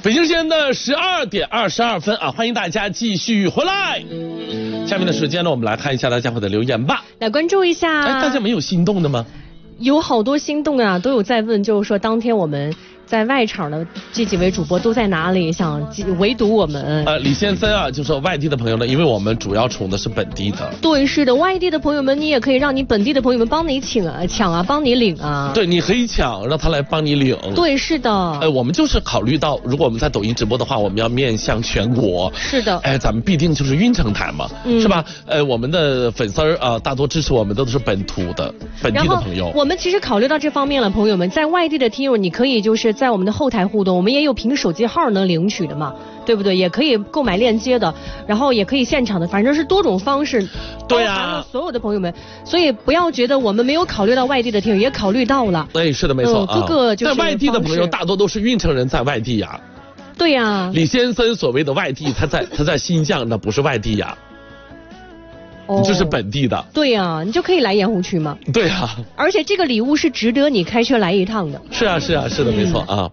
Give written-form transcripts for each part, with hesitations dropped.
北京时间的12点22分啊，欢迎大家继续回来。下面的时间呢，我们来看一下大家伙的留言吧。 来关注一下。 哎，大家没有心动的吗？ 有好多心动啊，都有在问，就是说当天我们在外场的这几位主播都在哪里？想围堵我们。 李先生啊，就说外地的朋友呢，因为我们主要宠的是本地的。 对，是的，外地的朋友们，你也可以让你本地的朋友们帮你抢啊，帮你领啊。 对，你可以抢，让他来帮你领。 对，是的。 我们就是考虑到，如果我们在抖音直播的话，我们要面向全国。 是的。 咱们必定就是运城台嘛，是吧？我们的粉丝大多支持我们都是本地的朋友。 我们其实考虑到这方面了，朋友们，在外地的听友，你可以就是在我们的后台互动，我们也有凭手机号能领取的嘛，对不对？也可以购买链接的，然后也可以现场的，反正是多种方式。 对啊， 所有的朋友们，所以不要觉得我们没有考虑到外地的听友，也考虑到了。 哎，是的，没错。 各个就是在外地的朋友大多都是运城人在外地呀。 对呀。 李先生所谓的外地，他在新疆，那不是外地呀。你就是本地的。 对呀，你就可以来盐湖区嘛。 对呀。 而且这个礼物是值得你开车来一趟的。 是啊，是的，没错啊。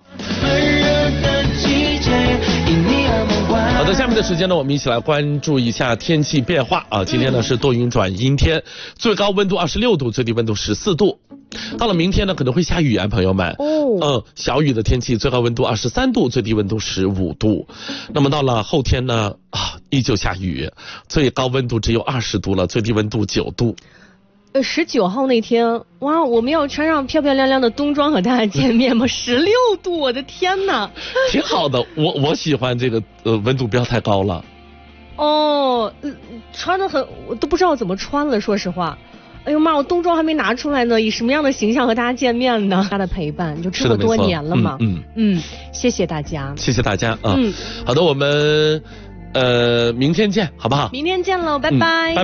好的，下面的时间呢，我们一起来关注一下天气变化啊。今天呢是多云转阴天，最高温度26度，最低温度14度。到了明天呢，可能会下雨啊，朋友们。小雨的天气，最高温度23度，最低温度15度。那么到了后天呢，依旧下雨，最高温度只有20度了，最低温度9度。 19号那天，哇，我们要穿上漂漂亮亮的冬装和大家见面吗？16度，我的天哪！ 挺好的，我喜欢这个温度不要太高了。 穿得很，我都不知道怎么穿了，说实话。哎呦妈，我冬装还没拿出来呢，以什么样的形象和大家见面呢？大家的陪伴，就这么多年了嘛。谢谢大家， 谢谢大家啊。好的，我们明天见，好不好？ 明天见喽，拜拜。